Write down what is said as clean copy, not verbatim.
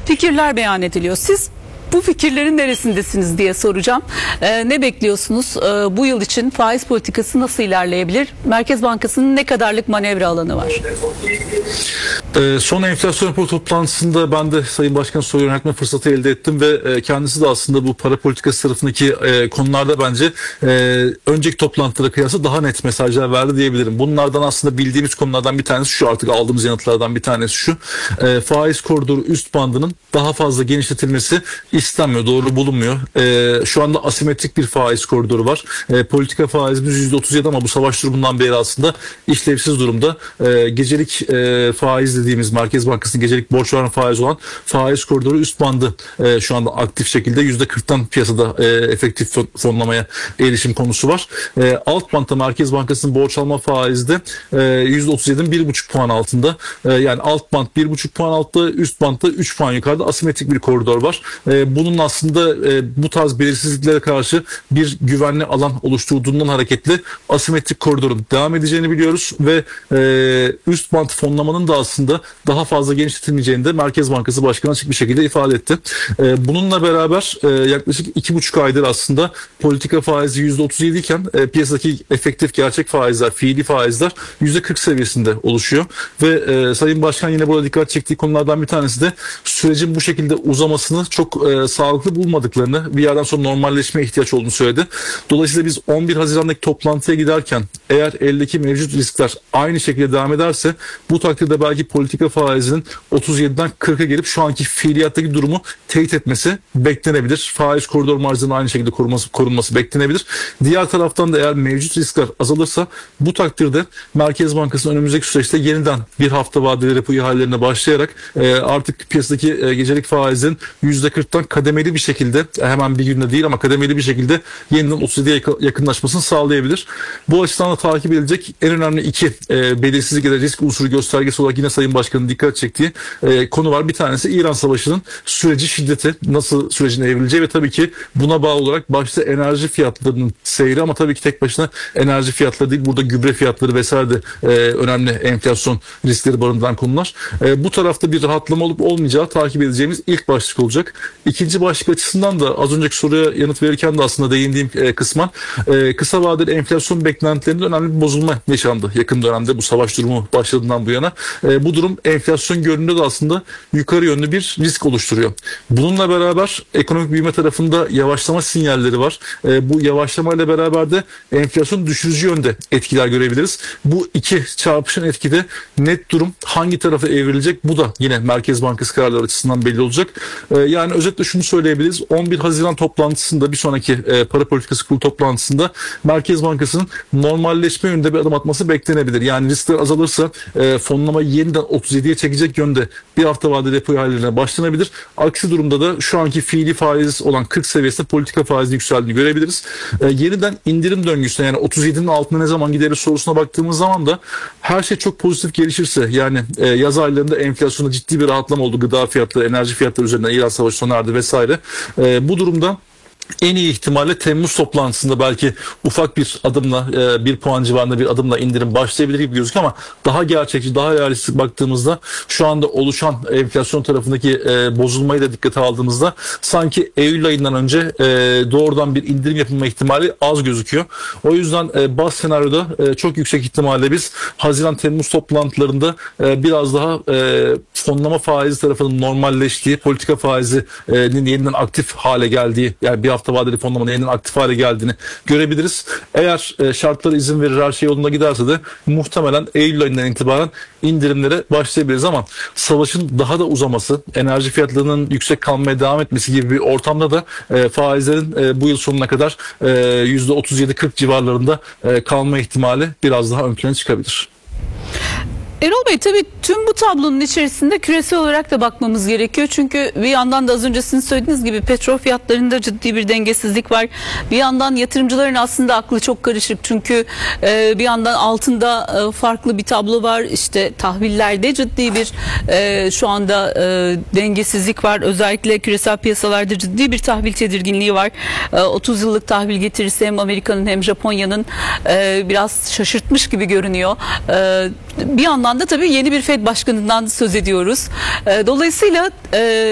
fikirler beyan ediliyor. Siz bu fikirlerin neresindesiniz diye soracağım. Ne bekliyorsunuz? Bu yıl için faiz politikası nasıl ilerleyebilir? Merkez Bankası'nın ne kadarlık manevra alanı var? Son enflasyon raporu toplantısında ben de Sayın Başkan soru yöneltme fırsatı elde ettim ve kendisi de aslında bu para politikası tarafındaki konularda bence önceki toplantılara kıyasla daha net mesajlar verdi diyebilirim. Bunlardan aslında bildiğimiz konulardan bir tanesi şu, artık aldığımız yanıtlardan bir tanesi şu: faiz koridoru üst bandının daha fazla genişletilmesi istenmiyor, doğru bulunmuyor. Şu anda asimetrik bir faiz koridoru var. Politika faizimiz %37 ama bu savaş durumundan beri aslında işlevsiz durumda. Gecelik faiz dediğimiz Merkez Bankası'nın gecelik borç veren faiz olan faiz koridoru üst bandı şu anda aktif şekilde %40'tan piyasada efektif fonlamaya erişim konusu var. Alt bantta Merkez Bankası'nın borç alma faizi de %37'in 1,5 puan altında. Yani alt band 1,5 puan altta, üst bantta 3 puan yukarıda asimetrik bir koridor var. Bunun aslında bu tarz belirsizliklere karşı bir güvenli alan oluşturduğundan hareketle asimetrik koridorun devam edeceğini biliyoruz ve üst band fonlamanın da aslında daha fazla genişletilmeyeceğini de Merkez Bankası Başkanı açık bir şekilde ifade etti. Bununla beraber yaklaşık 2,5 aydır aslında politika faizi %37 iken piyasadaki efektif gerçek faizler, fiili faizler %40 seviyesinde oluşuyor ve Sayın Başkan yine burada dikkat çektiği konulardan bir tanesi de sürecin bu şekilde uzamasını çok sağlıklı bulmadıklarını, bir yerden sonra normalleşmeye ihtiyaç olduğunu söyledi. Dolayısıyla biz 11 Haziran'daki toplantıya giderken eğer eldeki mevcut riskler aynı şekilde devam ederse bu takdirde belki politika faizinin 37'den 40'a gelip şu anki fiiliyattaki durumu teyit etmesi beklenebilir. Faiz koridor marjının aynı şekilde korunması beklenebilir. Diğer taraftan da eğer mevcut riskler azalırsa bu takdirde Merkez Bankası'nın önümüzdeki süreçte yeniden bir hafta vadeli repo ihalelerine başlayarak artık piyasadaki gecelik faizin %40'tan kademeli bir şekilde, hemen bir günde değil ama kademeli bir şekilde yeniden 37'ye yakınlaşmasını sağlayabilir. Bu açıdan da takip edilecek en önemli iki belirsizlik ya da risk unsuru göstergesi olarak yine Sayın Başkan'ın dikkat çektiği konu var. Bir tanesi İran Savaşı'nın süreci, şiddeti, nasıl sürecin evrileceği ve tabii ki buna bağlı olarak başta enerji fiyatlarının seyri, ama tabii ki tek başına enerji fiyatları değil, burada gübre fiyatları vesaire de önemli enflasyon riskleri barındıran konular. Bu tarafta bir rahatlama olup olmayacağı takip edeceğimiz ilk başlık olacak. İkinci başlık açısından da az önceki soruya yanıt verirken de aslında değindiğim kısmen kısa vadeli enflasyon beklentilerinde önemli bir bozulma yaşandı yakın dönemde bu savaş durumu başladığından bu yana. Bu durum enflasyon görünümünde de aslında yukarı yönlü bir risk oluşturuyor. Bununla beraber ekonomik büyüme tarafında yavaşlama sinyalleri var. Bu yavaşlamayla beraber de enflasyon düşürücü yönde etkiler görebiliriz. Bu iki çarpışan etkide net durum hangi tarafa evrilecek, bu da yine Merkez Bankası kararları açısından belli olacak. Yani özetle şunu söyleyebiliriz. 11 Haziran toplantısında, bir sonraki para politikası kurulu toplantısında Merkez Bankası'nın normalleşme yönünde bir adım atması beklenebilir. Yani riskler azalırsa fonlamayı yeniden 37'ye çekecek yönde bir hafta vadeli repo ihalelerine başlanabilir. Aksi durumda da şu anki fiili faiz olan 40 seviyesinde politika faizi yükseldiğini görebiliriz. Yeniden indirim döngüsüne, yani 37'nin altına ne zaman gideriz sorusuna baktığımız zaman da her şey çok pozitif gelişirse, yani yaz aylarında enflasyonda ciddi bir rahatlama oldu. Gıda fiyatları, enerji fiyatları üzerinden İran Savaşı sona erdi vesaire. Bu durumda en iyi ihtimalle Temmuz toplantısında belki ufak bir adımla, 1 puan civarında bir adımla indirim başlayabilir gibi gözüküyor ama daha gerçekçi, daha realistik baktığımızda şu anda oluşan enflasyon tarafındaki bozulmayı da dikkate aldığımızda sanki Eylül ayından önce doğrudan bir indirim yapılma ihtimali az gözüküyor. O yüzden baz senaryoda çok yüksek ihtimalle biz Haziran-Temmuz toplantılarında biraz daha fonlama faizi tarafının normalleştiği, politika faizinin yeniden aktif hale geldiği, yani bir hafta vadeli fonlamanın yeniden aktif hale geldiğini görebiliriz. Eğer şartları izin verir, her şey yolunda giderse de muhtemelen Eylül ayından itibaren indirimlere başlayabiliriz ama savaşın daha da uzaması, enerji fiyatlarının yüksek kalmaya devam etmesi gibi bir ortamda da faizlerin bu yıl sonuna kadar %37-40 civarlarında kalma ihtimali biraz daha ön plana çıkabilir. Erol Bey, tabii tüm bu tablonun içerisinde küresel olarak da bakmamız gerekiyor. Çünkü bir yandan da az önce sizin söylediğiniz gibi petrol fiyatlarında ciddi bir dengesizlik var. Bir yandan yatırımcıların aslında aklı çok karışık. Çünkü bir yandan altında farklı bir tablo var. İşte tahvillerde ciddi bir şu anda dengesizlik var. Özellikle küresel piyasalarda ciddi bir tahvil tedirginliği var. 30 yıllık tahvil getirisi hem Amerika'nın hem Japonya'nın biraz şaşırtmış gibi görünüyor. Bir yandan da tabii yeni bir Fed başkanından söz ediyoruz. Dolayısıyla